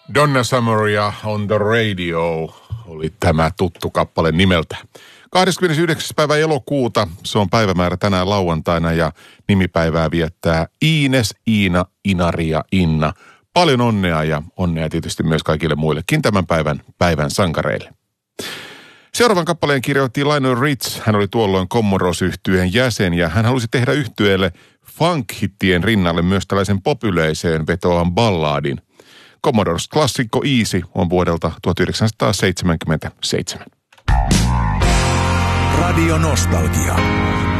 Donna Summeria on the Radio oli tämä tuttu kappale nimeltä. 29. päivä elokuuta, se on päivämäärä tänään lauantaina ja nimipäivää viettää Iines, Iina, Inari ja Inna. Paljon onnea ja onnea tietysti myös kaikille muillekin tämän päivän sankareille. Seuraavan kappaleen kirjoitti Lionel Rich. Hän oli tuolloin Commodores-yhtyeen jäsen ja hän halusi tehdä yhtyeelle funk-hittien rinnalle myös tällaisen popyleiseen vetoavan balladin. Commodores-klassikko Easy on vuodelta 1977. Radio Nostalgia.